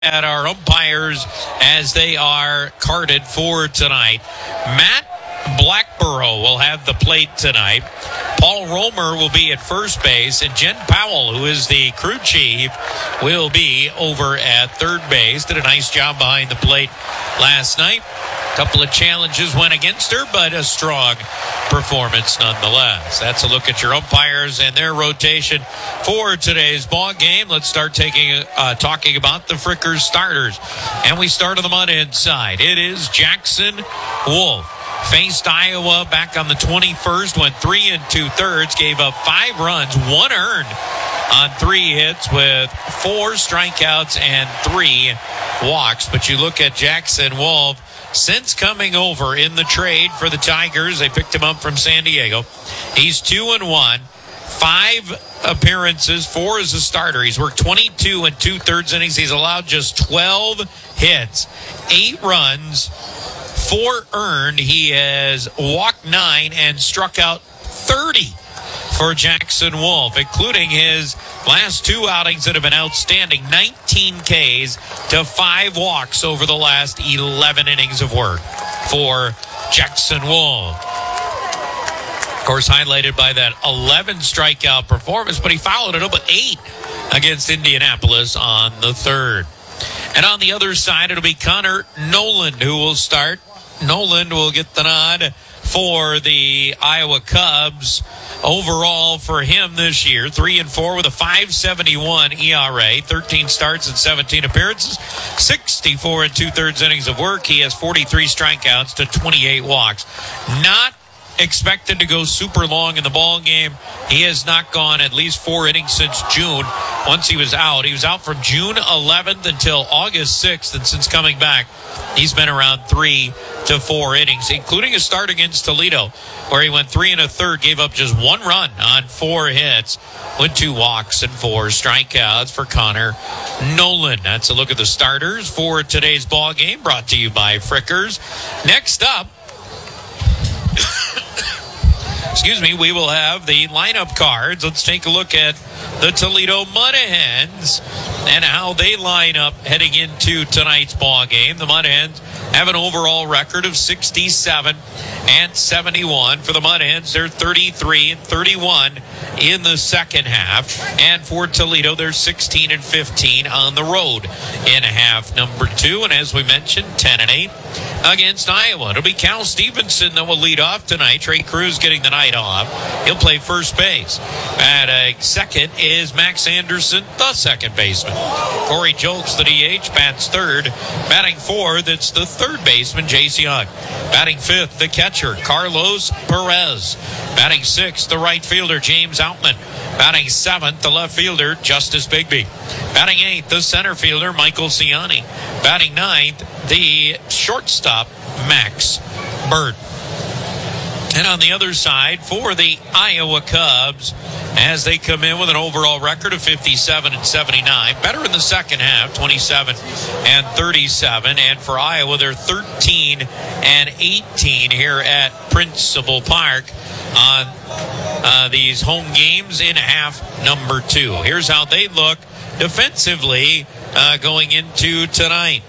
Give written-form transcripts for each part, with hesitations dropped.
at our umpires as they are carded for tonight. Matt Blackborough will have the plate tonight. Paul Romer will be at first base, and Jen Powell, who is the crew chief, will be over at third base. Did a nice job behind the plate last night. A couple of challenges went against her, but a strong performance nonetheless. That's a look at your umpires and their rotation for today's ball game. Let's start talking about the Frickers starters. And we start on the Mud Hen side. It is Jackson Wolf. Faced Iowa back on the 21st, went 3 2/3, gave up 5 runs, 1 earned on 3 hits with 4 strikeouts and 3 walks. But you look at Jackson Wolf, since coming over in the trade for the Tigers, they picked him up from San Diego. He's 2-1, 5 appearances, 4 as a starter. He's worked 22 2/3 innings. He's allowed just 12 hits, 8 runs, 4 earned. He has walked 9 and struck out 30 for Jackson Wolf, including his last 2 outings that have been outstanding. 19 Ks to 5 walks over the last 11 innings of work for Jackson Wolf. Of course, highlighted by that 11 strikeout performance, but he followed it up with 8 against Indianapolis on the 3rd. And on the other side, it'll be Connor Noland who will start. Noland will get the nod for the Iowa Cubs. Overall for him this year, 3-4 with a 5.71 ERA, 13 starts and 17 appearances, 64 2/3 innings of work. He has 43 strikeouts to 28 walks. Not expected to go super long in the ball game. He has not gone at least 4 innings since June. Once he was out from June 11th until August 6th, and since coming back, he's been around 3 to 4 innings, including a start against Toledo, where he went 3 1/3, gave up just 1 run on 4 hits, with 2 walks and 4 strikeouts for Connor Noland. That's a look at the starters for today's ball game, brought to you by Frickers. Next up, we will have the lineup cards. Let's take a look at the Toledo Mud Hens and how they line up heading into tonight's ball game. The Mud Hens have an overall record of 67 71. For the Mud Hens, they're 33 31 in the second half. And for Toledo, they're 16 15 on the road in half number 2. And as we mentioned, 10 8 against Iowa. It'll be Cal Stevenson that will lead off tonight. Trey Cruz getting the night off. He'll play first base. At second is Max Anderson, the second baseman. Corey Jolks, the DH, bats third. Batting fourth, it's the third baseman, J.C. Huck. Batting fifth, the catcher, Carlos Perez. Batting sixth, the right fielder, James Outman. Batting seventh, the left fielder, Justice Bigby. Batting eighth, the center fielder, Michael Ciani. Batting ninth, the shortstop, Max Bird. And on the other side, for the Iowa Cubs, as they come in with an overall record of 57 79. Better in the second half, 27 37. And for Iowa, they're 13 18 here at Principal Park on these home games in half number 2. Here's how they look defensively going into tonight.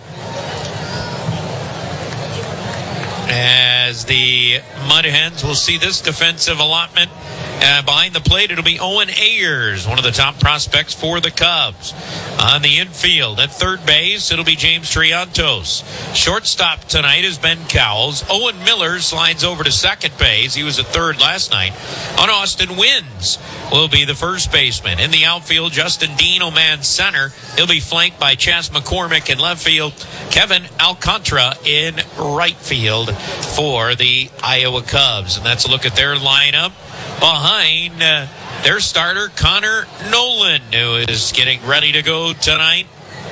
As the Mud Hens will see this defensive allotment. Behind the plate, it'll be Owen Ayers, one of the top prospects for the Cubs. On the infield, at third base, it'll be James Triantos. Shortstop tonight is Ben Cowles. Owen Miller slides over to second base. He was at third last night. On Austin Wins will be the first baseman. In the outfield, Justin Dean Oman center. He'll be flanked by Chas McCormick in left field. Kevin Alcantara in right field for the Iowa Cubs. And that's a look at their lineup behind their starter, Connor Noland, who is getting ready to go tonight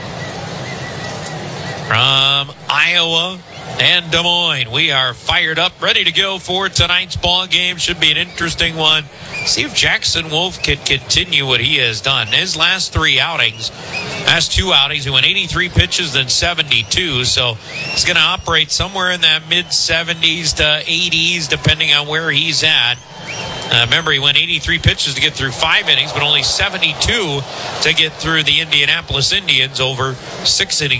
from Iowa and Des Moines. We are fired up, ready to go for tonight's ball game. Should be an interesting one. See if Jackson Wolf can continue what he has done. His last 2 outings, he went 83 pitches, then 72. So he's going to operate somewhere in that mid-70s to 80s, depending on where he's at. Remember, he went 83 pitches to get through 5 innings, but only 72 to get through the Indianapolis Indians over 6 innings.